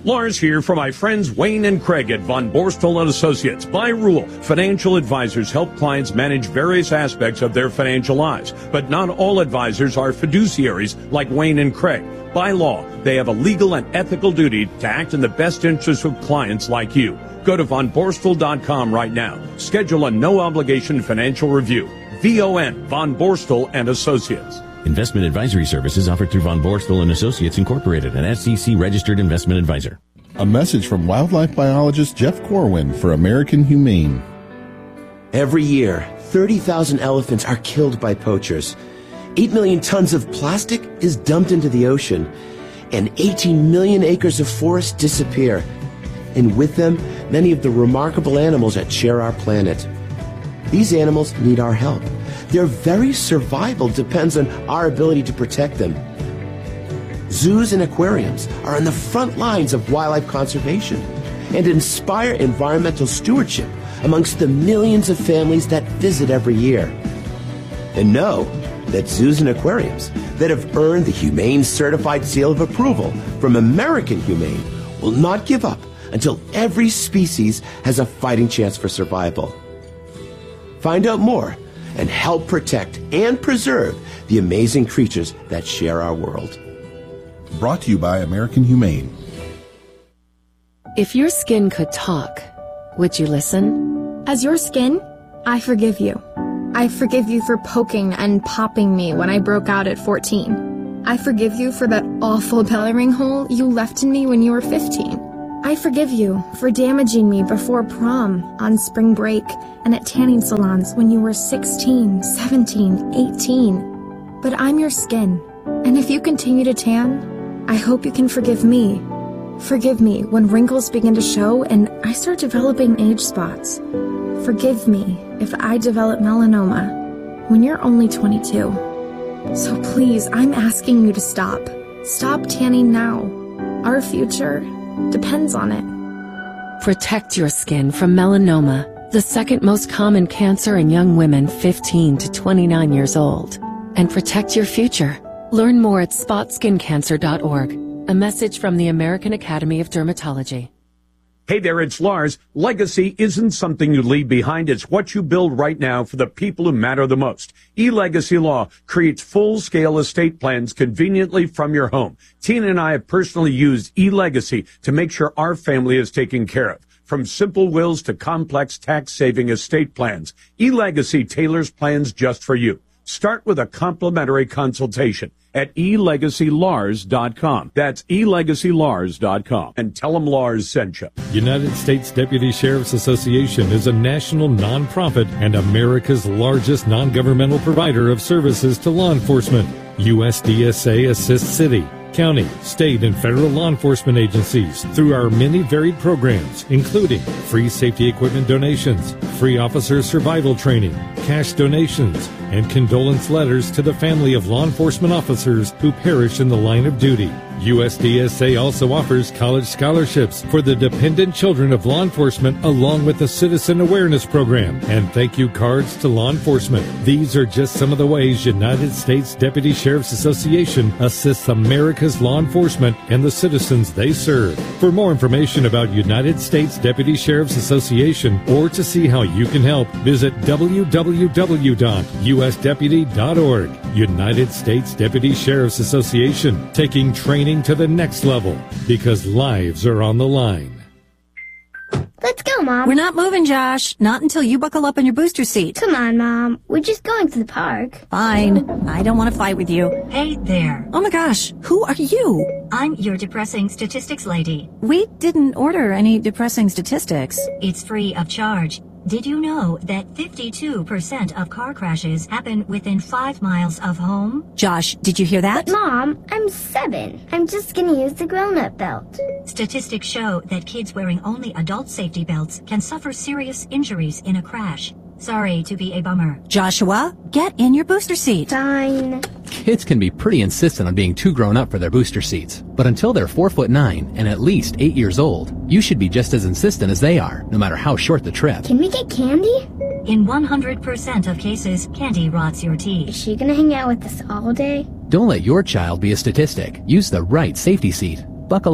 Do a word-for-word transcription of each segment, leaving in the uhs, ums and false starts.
Lars here for my friends Wayne and Craig at Von Borstel and Associates. By rule, financial advisors help clients manage various aspects of their financial lives, but not all advisors are fiduciaries like Wayne and Craig. By law, they have a legal and ethical duty to act in the best interest of clients like you. Go to von borstel dot com right now. Schedule a no-obligation financial review. V O N, Von Borstel and Associates. Investment advisory services offered through Von Borstel and Associates Incorporated, an S E C-registered investment advisor. A message from wildlife biologist Jeff Corwin for American Humane. Every year, thirty thousand elephants are killed by poachers. eight million tons of plastic is dumped into the ocean, and eighteen million acres of forest disappear. And with them, many of the remarkable animals that share our planet. These animals need our help. Their very survival depends on our ability to protect them. Zoos and aquariums are on the front lines of wildlife conservation and inspire environmental stewardship amongst the millions of families that visit every year. And know that zoos and aquariums that have earned the Humane Certified Seal of Approval from American Humane will not give up until every species has a fighting chance for survival. Find out more and help protect and preserve the amazing creatures that share our world. Brought to you by American Humane. If your skin could talk, would you listen? As your skin, I forgive you. I forgive you for poking and popping me when I broke out at fourteen. I forgive you for that awful belly ring hole you left in me when you were fifteen. I forgive you for damaging me before prom, on spring break, and at tanning salons when you were sixteen, seventeen, eighteen. But I'm your skin, and if you continue to tan, I hope you can forgive me. Forgive me when wrinkles begin to show and I start developing age spots. Forgive me if I develop melanoma when you're only twenty-two. So please, I'm asking you to stop. Stop tanning now. Our future depends on it. Protect your skin from melanoma, the second most common cancer in young women fifteen to twenty-nine years old. And protect your future. Learn more at spot skin cancer dot org. A message from the American Academy of Dermatology. Hey there, it's Lars. Legacy isn't something you leave behind. It's what you build right now for the people who matter the most. eLegacy Law creates full-scale estate plans conveniently from your home. Tina and I have personally used eLegacy to make sure our family is taken care of. From simple wills to complex tax-saving estate plans, eLegacy tailors plans just for you. Start with a complimentary consultation at e legacy lars dot com. That's e legacy lars dot com. And tell them Lars sent you. United States Deputy Sheriff's Association is a national nonprofit and America's largest non-governmental provider of services to law enforcement. U S D S A assists city, county, state, and federal law enforcement agencies through our many varied programs, including free safety equipment donations, free officer survival training, cash donations, and condolence letters to the family of law enforcement officers who perish in the line of duty. U S D S A also offers college scholarships for the dependent children of law enforcement, along with the Citizen Awareness Program and thank you cards to law enforcement. These are just some of the ways United States Deputy Sheriff's Association assists America's law enforcement and the citizens they serve. For more information about United States Deputy Sheriff's Association or to see how you can help, visit w w w dot u s deputy dot org. United States Deputy Sheriff's Association, taking training to the next level because lives are on the line. Let's go, Mom. We're not moving, Josh. Not until you buckle up on your booster seat. Come on, Mom. We're just going to the park. Fine. I don't want to fight with you. Hey there. Oh my gosh. Who are you? I'm your depressing statistics lady. We didn't order any depressing statistics. It's free of charge. Did you know that fifty-two percent of car crashes happen within five miles of home? Josh, did you hear that? But Mom, I'm seven. I'm just gonna use the grown-up belt. Statistics show that kids wearing only adult safety belts can suffer serious injuries in a crash. Sorry to be a bummer. Joshua, get in your booster seat. Fine. Kids can be pretty insistent on being too grown up for their booster seats. But until they're four foot nine and at least eight years old, you should be just as insistent as they are, no matter how short the trip. Can we get candy? In one hundred percent of cases, candy rots your teeth. Is she gonna hang out with us all day? Don't let your child be a statistic. Use the right safety seat. Buckle up.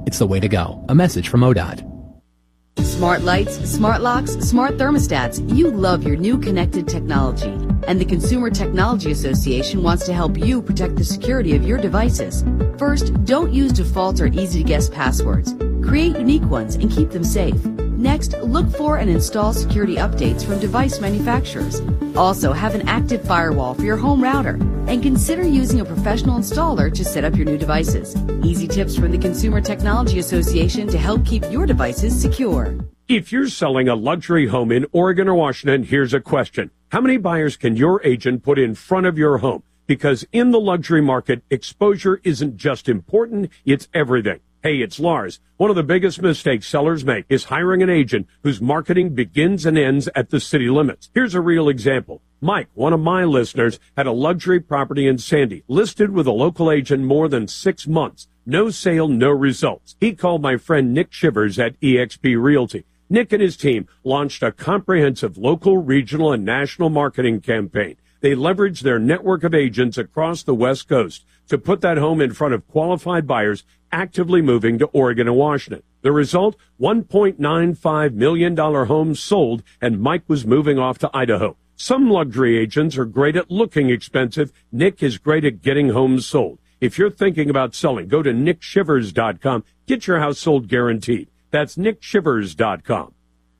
It's the way to go. A message from O D O T. Smart lights, smart locks, smart thermostats. You love your new connected technology. And the Consumer Technology Association wants to help you protect the security of your devices. First, don't use default or easy-to-guess passwords. Create unique ones and keep them safe. Next, look for and install security updates from device manufacturers. Also, have an active firewall for your home router. And consider using a professional installer to set up your new devices. Easy tips from the Consumer Technology Association to help keep your devices secure. If you're selling a luxury home in Oregon or Washington, here's a question. How many buyers can your agent put in front of your home? Because in the luxury market, exposure isn't just important, it's everything. Hey, it's Lars. One of the biggest mistakes sellers make is hiring an agent whose marketing begins and ends at the city limits. Here's a real example. Mike, one of my listeners, had a luxury property in Sandy, listed with a local agent more than six months. No sale, no results. He called my friend Nick Shivers at E X P Realty. Nick and his team launched a comprehensive local, regional, and national marketing campaign. They leveraged their network of agents across the West Coast to put that home in front of qualified buyers actively moving to Oregon and Washington. The result, one point nine five million dollars homes sold, and Mike was moving off to Idaho. Some luxury agents are great at looking expensive. Nick is great at getting homes sold. If you're thinking about selling, go to nick shivers dot com. Get your house sold guaranteed. That's nick shivers dot com.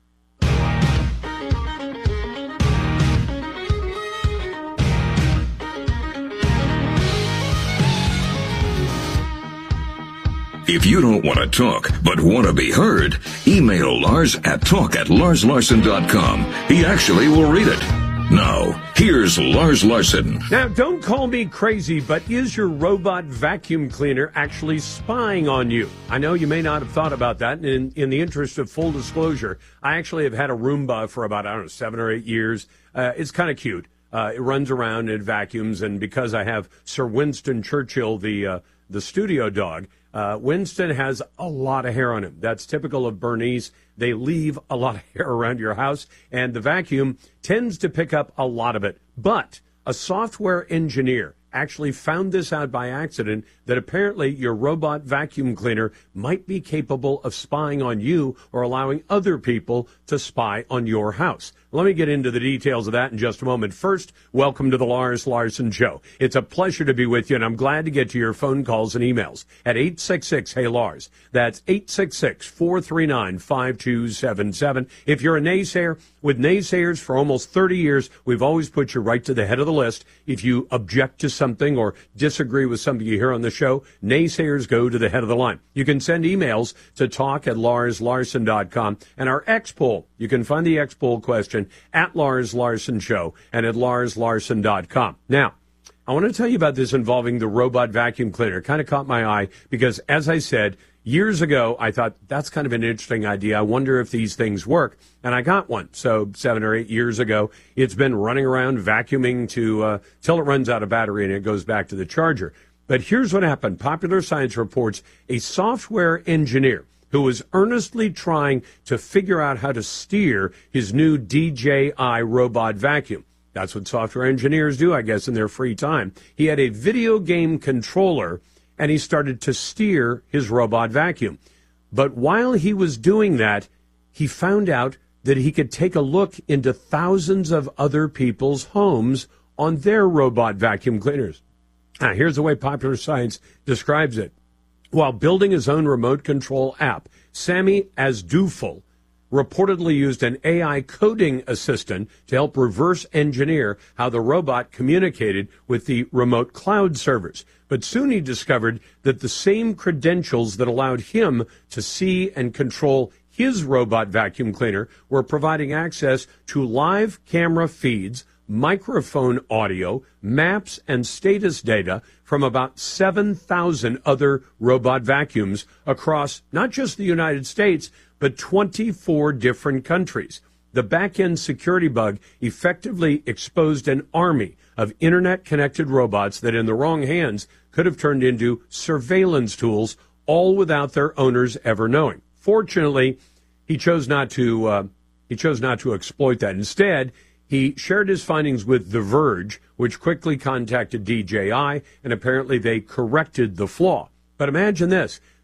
If you don't want to talk, but want to be heard, email Lars at talk at lars larson dot com. He actually will read it. Now, here's Lars Larson. Now, don't call me crazy, but is your robot vacuum cleaner actually spying on you? I know you may not have thought about that. And in, in the interest of full disclosure, I actually have had a Roomba for about, I don't know, seven or eight years. Uh, it's kind of cute. Uh, it runs around and it vacuums. And because I have Sir Winston Churchill, the uh, the studio dog, uh, Winston has a lot of hair on him. That's typical of Bernese. They leave a lot of hair around your house, and the vacuum tends to pick up a lot of it. But a software engineer actually found this out by accident, that apparently your robot vacuum cleaner might be capable of spying on you or allowing other people to spy on your house. Let me get into the details of that in just a moment. First, welcome to the Lars Larson Show. It's a pleasure to be with you, and I'm glad to get to your phone calls and emails at eight six six, hey Lars. That's eight six six, four three nine, five two seven seven. If you're a naysayer, with naysayers for almost thirty years, we've always put you right to the head of the list. If you object to something or disagree with something you hear on the show, naysayers go to the head of the line. You can send emails to talk at lars larson dot com. And our X poll, you can find the X poll question at Lars Larson Show and at lars larson dot com. Now, I want to tell you about this involving the robot vacuum cleaner. It kind of caught my eye because, as I said, years ago, I thought that's kind of an interesting idea. I wonder if these things work. And I got one. So seven or eight years ago, it's been running around vacuuming to uh, till it runs out of battery and it goes back to the charger. But here's what happened. Popular Science reports a software engineer who was earnestly trying to figure out how to steer his new D J I robot vacuum. That's what software engineers do, I guess, in their free time. He had a video game controller, and he started to steer his robot vacuum. But while he was doing that, he found out that he could take a look into thousands of other people's homes on their robot vacuum cleaners. Now, here's the way Popular Science describes it. While building his own remote control app, Sami Asdufal reportedly used an A I coding assistant to help reverse engineer how the robot communicated with the remote cloud servers. But soon he discovered that the same credentials that allowed him to see and control his robot vacuum cleaner were providing access to live camera feeds, microphone audio, maps, and status data from about seven thousand other robot vacuums across not just the United States, but twenty-four different countries. The back-end security bug effectively exposed an army of internet-connected robots that in the wrong hands could have turned into surveillance tools, all without their owners ever knowing. Fortunately, he chose not to uh, he chose not to exploit that. Instead, he shared his findings with The Verge, which quickly contacted D J I, and apparently they corrected the flaw. But imagine this.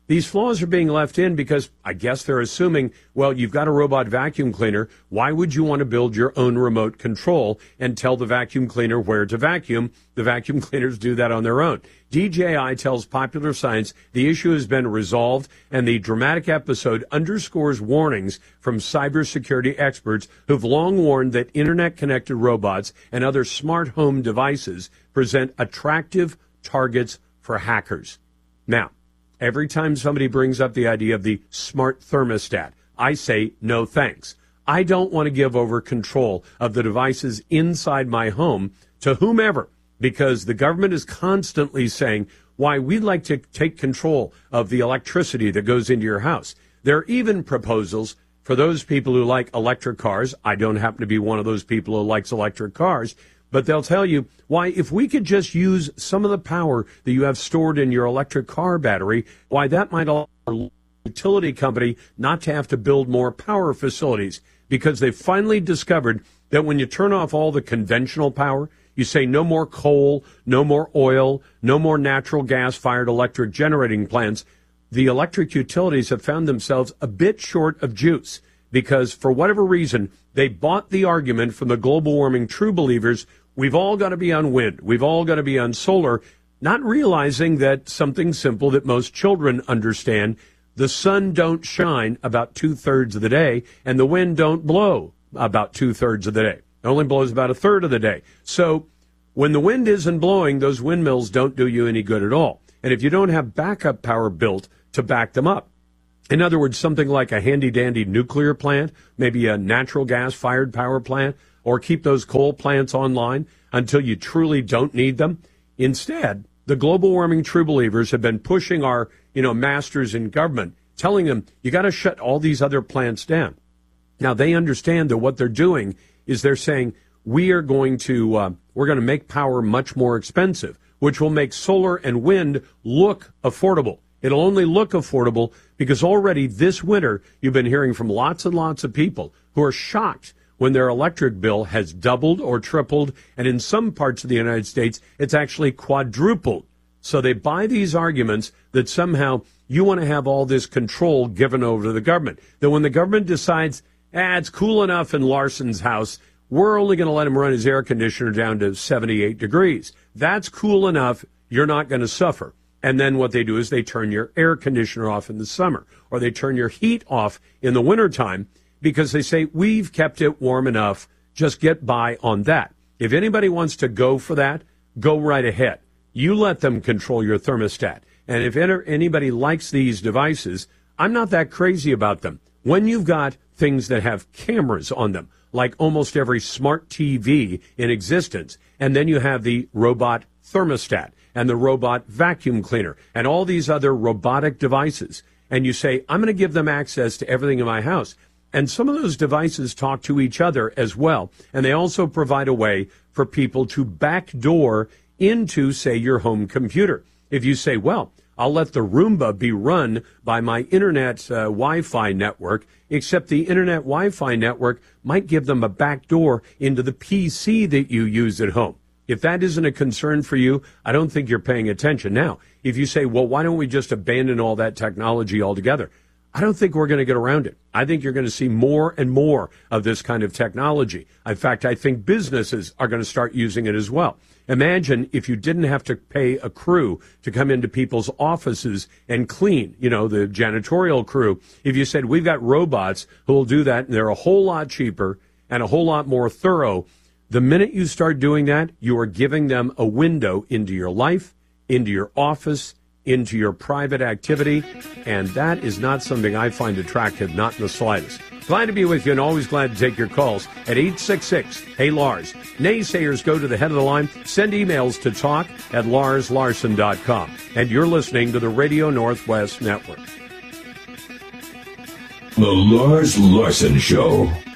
These flaws are being left in because I guess they're assuming, well, you've got a robot vacuum cleaner. Why would you want to build your own remote control and tell the vacuum cleaner where to vacuum? The vacuum cleaners do that on their own. D J I tells Popular Science the issue has been resolved, and the dramatic episode underscores warnings from cybersecurity experts who've long warned that internet-connected robots and other smart home devices present attractive targets for hackers. Now, every time somebody brings up the idea of the smart thermostat, I say no thanks. I don't want to give over control of the devices inside my home to whomever, because the government is constantly saying why we'd like to take control of the electricity that goes into your house. There are even proposals for those people who like electric cars. I don't happen to be one of those people who likes electric cars. But they'll tell you, why, if we could just use some of the power that you have stored in your electric car battery, why that might allow a utility company not to have to build more power facilities, because they've finally discovered that when you turn off all the conventional power, you say no more coal, no more oil, no more natural gas-fired electric generating plants, the electric utilities have found themselves a bit short of juice, because for whatever reason, they bought the argument from the global warming true believers, we've all got to be on wind, we've all got to be on solar, not realizing that something simple that most children understand, the sun don't shine about two-thirds of the day, and the wind don't blow about two-thirds of the day. It only blows about a third of the day. So when the wind isn't blowing, those windmills don't do you any good at all. And if you don't have backup power built to back them up, in other words, something like a handy-dandy nuclear plant, maybe a natural gas-fired power plant, or keep those coal plants online until you truly don't need them. Instead, the global warming true believers have been pushing our, you know, masters in government, telling them, you got to shut all these other plants down. Now, they understand that what they're doing is they're saying, we are going to, uh, we're going to make power much more expensive, which will make solar and wind look affordable. It'll only look affordable because already this winter, you've been hearing from lots and lots of people who are shocked when their electric bill has doubled or tripled, and in some parts of the United States, it's actually quadrupled. So they buy these arguments that somehow you want to have all this control given over to the government. That when the government decides, ah, it's cool enough in Larson's house, we're only going to let him run his air conditioner down to seventy-eight degrees. That's cool enough, you're not going to suffer. And then what they do is they turn your air conditioner off in the summer, or they turn your heat off in the wintertime, because they say, we've kept it warm enough, just get by on that. If anybody wants to go for that, go right ahead. You let them control your thermostat. And if anybody likes these devices, I'm not that crazy about them. When you've got things that have cameras on them, like almost every smart T V in existence, and then you have the robot thermostat and the robot vacuum cleaner and all these other robotic devices, and you say, I'm going to give them access to everything in my house. And some of those devices talk to each other as well, and they also provide a way for people to backdoor into, say, your home computer. If you say, well, I'll let the Roomba be run by my internet uh, Wi-Fi network, except the internet Wi-Fi network might give them a backdoor into the P C that you use at home. If that isn't a concern for you, I don't think you're paying attention. Now, if you say, well, why don't we just abandon all that technology altogether? I don't think we're going to get around it. I think you're going to see more and more of this kind of technology. In fact, I think businesses are going to start using it as well. Imagine if you didn't have to pay a crew to come into people's offices and clean, you know, the janitorial crew. If you said, we've got robots who will do that, and they're a whole lot cheaper and a whole lot more thorough. The minute you start doing that, you are giving them a window into your life, into your office, into your private activity, and that is not something I find attractive, not in the slightest. Glad to be with you, and always glad to take your calls at eight six six, hey Lars. Naysayers go to the head of the line. Send emails to talk at lars larson dot com. And you're listening to the Radio Northwest Network. The Lars Larson Show.